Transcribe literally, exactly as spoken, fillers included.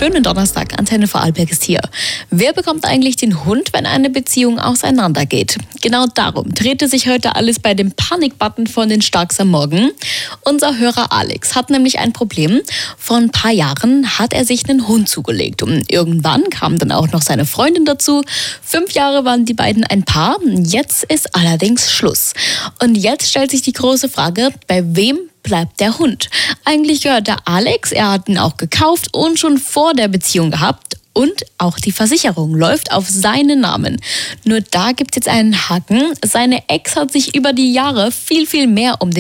schönen Donnerstag, Antenne Vorarlberg ist hier. Wer bekommt eigentlich den Hund, wenn eine Beziehung auseinandergeht? Genau darum drehte sich heute alles bei dem Panikbutton von den Starks am Morgen. Unser Hörer Alex hat nämlich ein Problem. Vor ein paar Jahren hat er sich einen Hund zugelegt. Und irgendwann kam dann auch noch seine Freundin dazu. Fünf Jahre waren die beiden ein Paar. Jetzt ist allerdings Schluss. Und jetzt stellt sich die große Frage, bei wem bleibt der Hund? Eigentlich gehört der Alex, er hat ihn auch gekauft und schon vor der Beziehung gehabt. Und auch die Versicherung läuft auf seinen Namen. Nur da gibt es jetzt einen Haken. Seine Ex hat sich über die Jahre viel, viel mehr um den